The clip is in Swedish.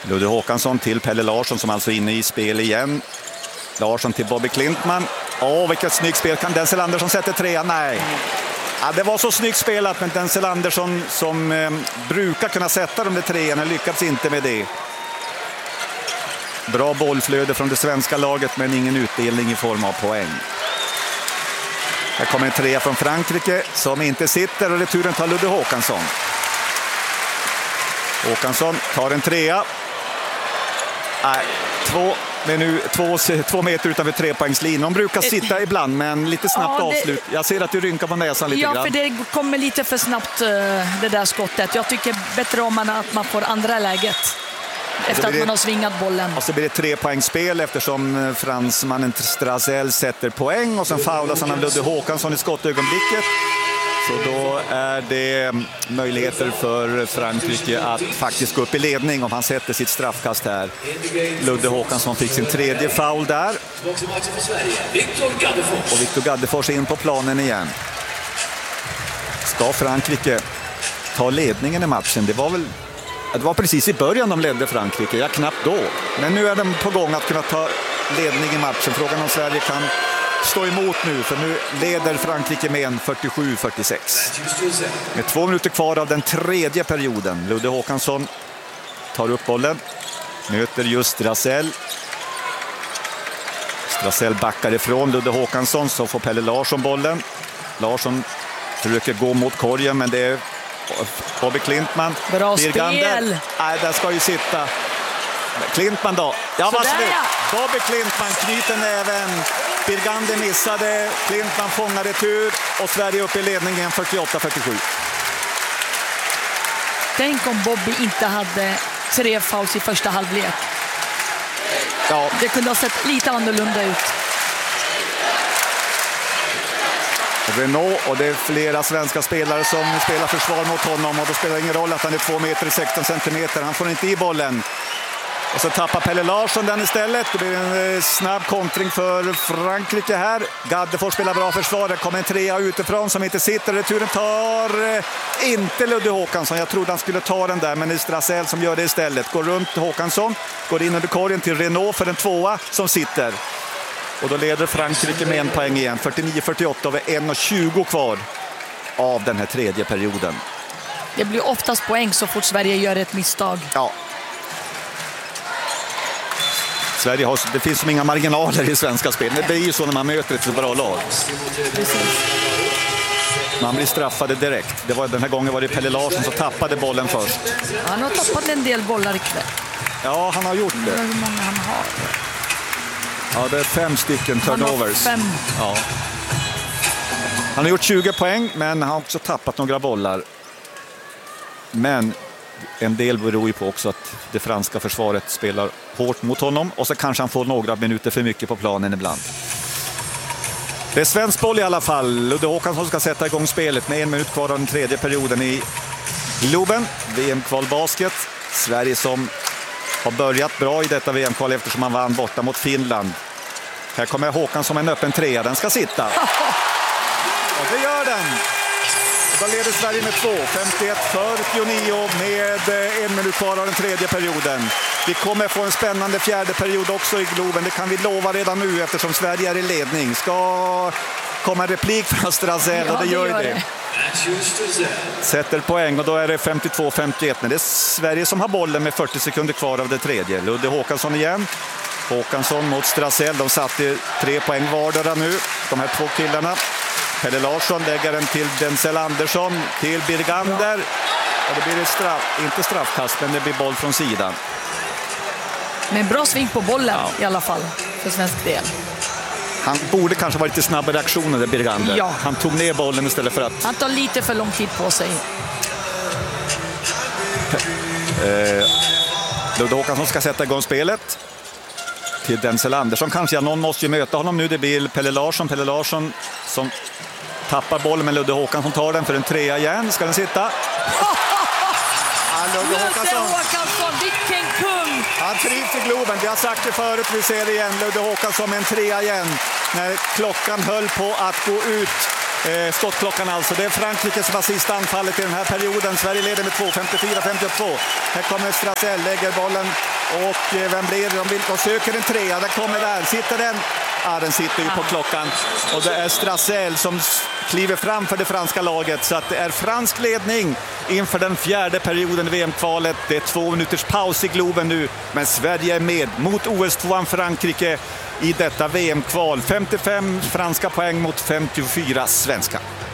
Ludde Håkansson till Pelle Larsson som alltså är inne i spel igen. Larsson till Bobby Klintman. Vilket snyggt spel. Kan Denzel Andersson sätta trea? Nej. Ja, det var så snyggt spelat, men Denzel Andersson som brukar kunna sätta de där treorna lyckats inte med det. Bra bollflöde från det svenska laget, men ingen utdelning i form av poäng. Här kommer en trea från Frankrike som inte sitter, och returen tar Ludde Håkansson. Håkansson tar en trea. Nej, 2 meter utanför trepoängslinjen. De brukar sitta ibland, men lite snabbt avslut. Jag ser att du rynkar på näsan lite grann. Ja, för det kommer lite för snabbt det där skottet. Jag tycker bättre om att man får andra läget efter att man har svingat bollen. Och så blir det 3-poängsspel eftersom fransmannen Strazel sätter poäng, och sen faulas han av Ludde Håkansson i skottögonblicket. Så då är det möjligheter för Frankrike att faktiskt gå upp i ledning om han sätter sitt straffkast här. Ludde Håkansson fick sin tredje foul där. Och Victor Gaddefors in på planen igen. Ska Frankrike ta ledningen i matchen? Det var precis i början de ledde Frankrike, ja knappt då. Men nu är de på gång att kunna ta ledning i matchen. Frågan om Sverige kan stå emot nu, för nu leder Frankrike med en 47-46. Med 2 minuter kvar av den tredje perioden. Ludde Håkansson tar upp bollen, möter just Strazel. Strazel backar ifrån Ludde Håkansson, så får Pelle Larsson bollen. Larsson försöker gå mot korgen, men det är Bobby Klintman. Bra Birgander. Spel! Nej, där ska ju sitta Klintman då. Ja, vad snyggt! Bobby Klintman knyter näven. Birgander missade. Klintman fångar retur. Och Sverige upp i ledningen 48-47. Tänk om Bobby inte hade 3 fouls i första halvlek. Ja. Det kunde ha sett lite annorlunda ut. Renault, och det är flera svenska spelare som spelar försvar mot honom, och då spelar det ingen roll att han är 2 meter 16 centimeter. Han får inte i bollen. Och så tappar Pelle Larsson den istället. Det blir en snabb kontring för Frankrike här. Gaddefors spelar bra försvar. Det kommer en trea utifrån som inte sitter. Returen tar inte Ludde Håkansson. Jag trodde han skulle ta den där, men det är Strazel som gör det istället. Går runt Håkansson, går in under korgen till Renault för en tvåa som sitter. Och då leder Frankrike med 1 poäng igen. 49-48 och 1:20 kvar av den här tredje perioden. Det blir oftast poäng så fort Sverige gör ett misstag. Ja. Sverige har, det finns som inga marginaler i svenska spel. Det blir ju så när man möter ett så bra lag. Precis. Man blir straffade direkt. Den här gången var det Pelle Larsson som tappade bollen först. Han har tappat en del bollar ikväll. Ja, han har gjort det. Hur många han har? Ja, det är 5 stycken turnovers. Han har 5. Ja. Han har gjort 20 poäng, men han har också tappat några bollar. Men en del beror ju på också att det franska försvaret spelar hårt mot honom, och så kanske han får några minuter för mycket på planen ibland. Det är svensk boll i alla fall. Ludde Håkansson ska sätta igång spelet med 1 minut kvar av den tredje perioden i Globen. VM-kvalbasket. Sverige som har börjat bra i detta VM-kval eftersom man vann borta mot Finland. Här kommer Håkansson med en öppen trea. Den ska sitta. Och det gör den. Då leder Sverige med 2. 51-49 med 1 minut kvar av den tredje perioden. Vi kommer få en spännande fjärde period också i Globen. Det kan vi lova redan nu eftersom Sverige är i ledning. Ska komma en replik från Strazel, och det gör det. Sätter poäng, och då är det 52-51. Men det är Sverige som har bollen med 40 sekunder kvar av det tredje. Ludde Håkansson igen. Håkansson mot Strazel. De satte 3 poäng vardera nu, de här 2 killarna. Pelle Larsson lägger den till Denzel Andersson, till Birgander. Och det blir inte straffkast, men det blir boll från sidan. Men bra sving på bollen i alla fall för svensk del. Han borde kanske vara lite snabbare reaktioner där, Birgander. Ja. Han tog ner bollen istället för att... Han tar lite för lång tid på sig. Ludde Håkansson ska sätta igång spelet. Till Denzel Andersson kanske. Någon måste ju möta honom nu. Det blir Pelle Larsson. Pelle Larsson som tappar bollen, men Ludde Håkansson tar den för en trea igen. Ska den sitta? Ludde Håkansson, vilken kung! Han trivs i Globen. Vi har sagt det förut, vi ser det igen. Ludde Håkansson med en trea igen. När klockan höll på att gå ut. Skottklockan alltså. Det är Frankrike som var sista anfallet i den här perioden. Sverige leder med 2, 54-52. Här kommer Strazel, lägger bollen Och vem blir det? De söker en trea. Den kommer där. Sitter den? Ja, den sitter ju på klockan. Och det är Strassel som kliver fram för det franska laget. Så att det är fransk ledning inför den fjärde perioden i VM-kvalet. Det är 2 minuters paus i Globen nu. Men Sverige är med mot OS-2an Frankrike i detta VM-kval. 55 franska poäng mot 54 svenska.